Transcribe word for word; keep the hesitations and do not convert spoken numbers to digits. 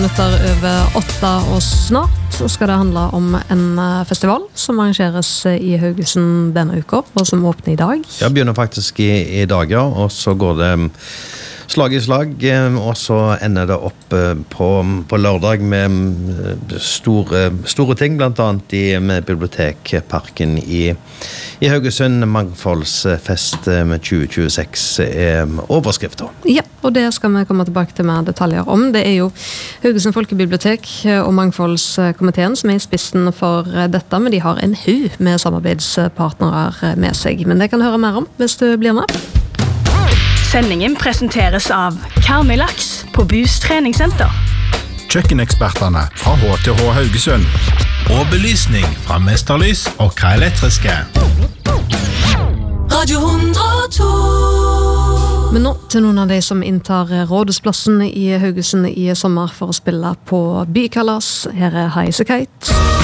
Minutter over åtte og snart så skal det handle om en festival som arrangeres i Haugesund denne uka, og som åpner i dag. Ja, begynner faktisk i, i dag, ja, og så går det slag i slag, og så ender det opp på, på lørdag med store, store ting, blant annet i med bibliotekparken i, i Haugesund. Mangfoldsfest med tjue tjueseks er overskrifter. Ja, og det skal vi komme tilbake til mer detaljer om. Det er jo Haugesund Folkebibliotek og Mangfoldskomiteen som er i spissen for dette, men de har en haug med samarbeidspartnere med seg. Men det kan du høre mer om hvis du blir med. Sendingen presenteres av Karmilaks på Bus treningssenter. Kjøkkenekspertene fra H T H Haugesund. Og belysning fra Mesterlys og K Elektriske. Radio hundre og to. Men nå til noen av de som inntar rådhusplassen i Haugesund i sommer for å spille på bykalas. Her er Highasakite.